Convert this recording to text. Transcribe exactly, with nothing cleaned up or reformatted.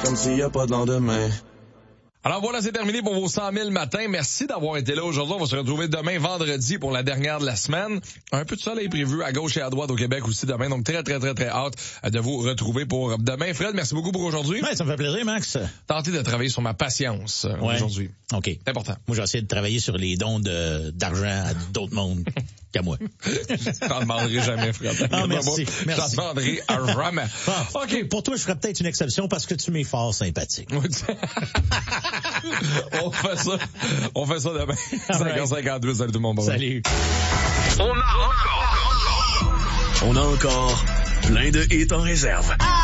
comme s'il y a pas de lendemain. Alors voilà, c'est terminé pour vos cent mille matins. Merci d'avoir été là aujourd'hui. On va se retrouver demain vendredi pour la dernière de la semaine. Un peu de soleil prévu à gauche et à droite au Québec aussi demain. Donc très, très, très, très hâte de vous retrouver pour demain. Fred, merci beaucoup pour aujourd'hui. Ouais, ça me fait plaisir, Max. Tentez de travailler sur ma patience euh, ouais. aujourd'hui. OK. C'est important. Moi, j'ai essayé de travailler sur les dons de, d'argent à d'autres mondes qu'à moi. Je t'en demanderai jamais, Fred. Ah, merci. Je t'en demanderai à jamais. Ah, OK. Pour toi, je ferais peut-être une exception parce que tu m'es fort sympathique. On fait ça. On fait ça demain. cinq heures cinquante-huit. Salut tout le monde. Salut. On a encore, on a encore plein de hits en réserve.